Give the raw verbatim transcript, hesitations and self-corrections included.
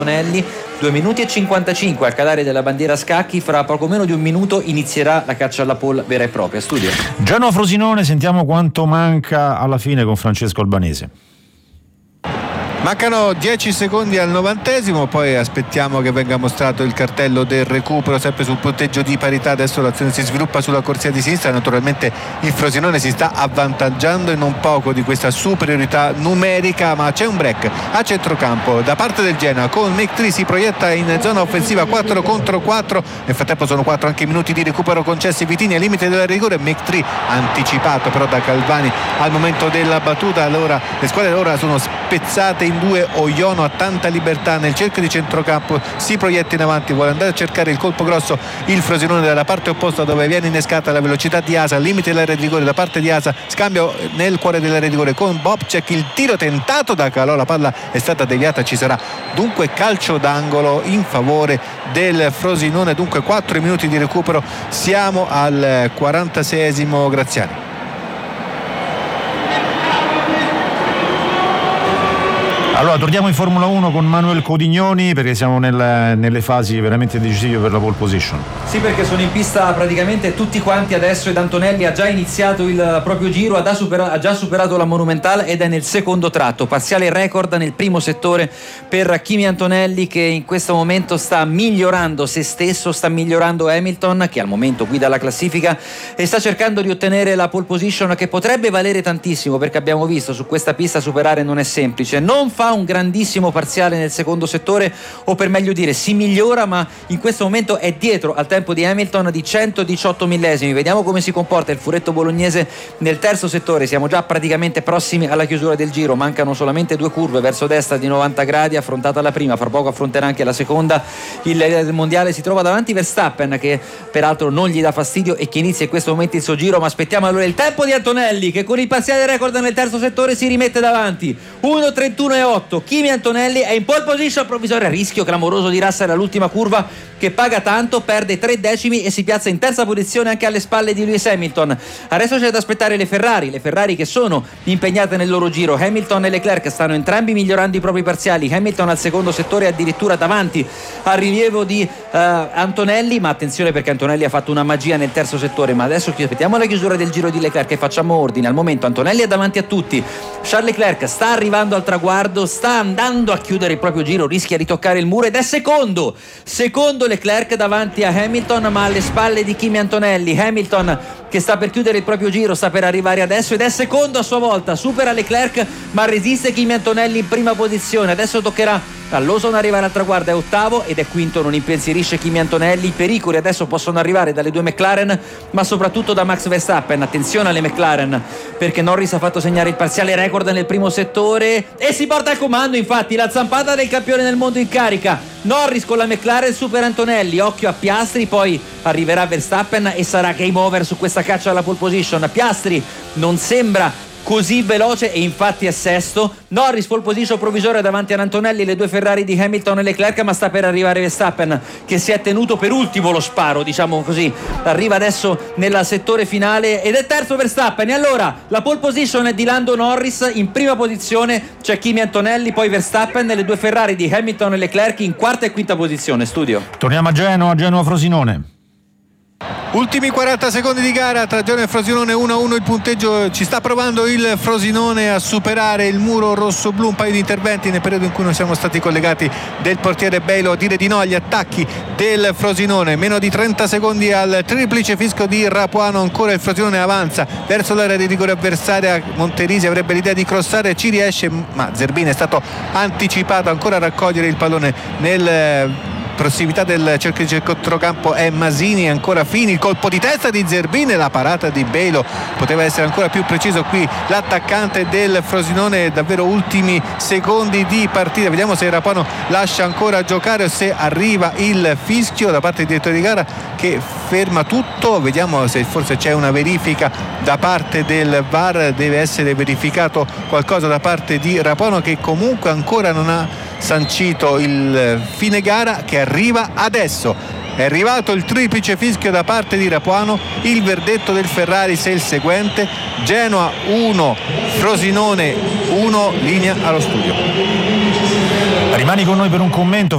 Antonelli. Due minuti e cinquantacinque al calare della bandiera scacchi. Fra poco meno di un minuto inizierà la caccia alla pole vera e propria. Studio Genoa Frosinone, sentiamo quanto manca alla fine con Francesco Albanese. Mancano dieci secondi al novantesimo, poi aspettiamo che venga mostrato il cartello del recupero sempre sul punteggio di parità. Adesso l'azione si sviluppa sulla corsia di sinistra, naturalmente il Frosinone si sta avvantaggiando e non poco di questa superiorità numerica, ma c'è un break a centrocampo da parte del Genoa con McTree, si proietta in zona offensiva quattro contro quattro. Nel frattempo sono quattro anche i minuti di recupero concessi. Vitini al limite del rigore, McTree anticipato però da Calvani al momento della battuta. Allora le squadre ora sono spezzate in due. Oiono ha tanta libertà nel cerchio di centrocampo, si proietta in avanti, vuole andare a cercare il colpo grosso il Frosinone dalla parte opposta, dove viene innescata la velocità di Asa, al limite dell'area di rigore da parte di Asa, scambio nel cuore dell'area di rigore con Bobcek, il tiro tentato da Calò, la palla è stata deviata, ci sarà dunque calcio d'angolo in favore del Frosinone. Dunque quattro minuti di recupero, siamo al quarantaseiesimo. Graziani. Allora torniamo in Formula uno con Manuel Codignoni, perché siamo nel, nelle fasi veramente decisive per la pole position. Sì, perché sono in pista praticamente tutti quanti adesso ed Antonelli ha già iniziato il proprio giro, ha già, supera- ha già superato la Monumental ed è nel secondo tratto. Parziale record nel primo settore per Kimi Antonelli, che in questo momento sta migliorando se stesso, sta migliorando Hamilton, che al momento guida la classifica, e sta cercando di ottenere la pole position, che potrebbe valere tantissimo, perché abbiamo visto su questa pista superare non è semplice. Non fa un grandissimo parziale nel secondo settore, o per meglio dire si migliora, ma in questo momento è dietro al tempo di Hamilton di centodiciotto millesimi. Vediamo come si comporta il furetto bolognese nel terzo settore. Siamo già praticamente prossimi alla chiusura del giro, mancano solamente due curve verso destra di novanta gradi, affrontata la prima, fra poco affronterà anche la seconda. Il mondiale si trova davanti Verstappen, che peraltro non gli dà fastidio e che inizia in questo momento il suo giro, ma aspettiamo allora il tempo di Antonelli, che con il parziale record nel terzo settore si rimette davanti, uno trentuno e otto. Kimi Antonelli è in pole position provvisoria, rischio clamoroso di Russell all'ultima curva che paga tanto, perde tre decimi e si piazza in terza posizione anche alle spalle di Lewis Hamilton. Adesso c'è da aspettare le Ferrari, le Ferrari che sono impegnate nel loro giro. Hamilton e Leclerc stanno entrambi migliorando i propri parziali, Hamilton al secondo settore addirittura davanti al rilievo di uh, Antonelli, ma attenzione perché Antonelli ha fatto una magia nel terzo settore. Ma adesso aspettiamo la chiusura del giro di Leclerc e facciamo ordine. Al momento Antonelli è davanti a tutti, Charles Leclerc sta arrivando al traguardo, sta andando a chiudere il proprio giro, rischia di toccare il muro ed è secondo secondo Leclerc davanti a Hamilton, ma alle spalle di Kimi Antonelli. Hamilton che sta per chiudere il proprio giro, sta per arrivare adesso ed è secondo a sua volta, supera Leclerc ma resiste Kimi Antonelli in prima posizione. Adesso toccherà a Lawson arrivare al traguardo, è ottavo ed è quinto, non impensierisce Kimi Antonelli. I pericoli adesso possono arrivare dalle due McLaren, ma soprattutto da Max Verstappen. Attenzione alle McLaren, perché Norris ha fatto segnare il parziale record nel primo settore e si porta al comando, infatti, la zampata del campione del mondo in carica. Norris con la McLaren supera Antonelli, occhio a Piastri, poi arriverà Verstappen e sarà game over su questa caccia alla pole position. Piastri non sembra così veloce e infatti è sesto. Norris pole position provvisoria davanti ad Antonelli, le due Ferrari di Hamilton e Leclerc, ma sta per arrivare Verstappen, che si è tenuto per ultimo lo sparo, diciamo così. Arriva adesso nel settore finale ed è terzo Verstappen. E allora la pole position è di Lando Norris, in prima posizione c'è Kimi Antonelli, poi Verstappen, e le due Ferrari di Hamilton e Leclerc in quarta e quinta posizione. Studio Torniamo a Genoa, Genoa Frosinone. Ultimi quaranta secondi di gara tra Genoa e Frosinone, uno a uno il punteggio. Ci sta provando il Frosinone a superare il muro rosso-blu, un paio di interventi nel periodo in cui non siamo stati collegati del portiere Beilo a dire di no agli attacchi del Frosinone. Meno di trenta secondi al triplice fischio di Rapuano, ancora il Frosinone avanza verso l'area di rigore avversaria. Monterisi avrebbe l'idea di crossare, ci riesce, ma Zerbini è stato anticipato ancora a raccogliere il pallone nel prossimità del cerchio di centrocampo è Masini, ancora Fini, il colpo di testa di Zerbini, la parata di Beilo, poteva essere ancora più preciso qui l'attaccante del Frosinone. Davvero ultimi secondi di partita, vediamo se Rapuano lascia ancora giocare o se arriva il fischio da parte del direttore di gara che ferma tutto. Vediamo se forse c'è una verifica da parte del V A R, deve essere verificato qualcosa da parte di Rapuano, che comunque ancora non ha sancito il fine gara, che arriva adesso. È arrivato il triplice fischio da parte di Rapuano, il verdetto del Ferrari se il seguente: Genoa uno, Frosinone uno, linea allo studio. Rimani con noi per un commento.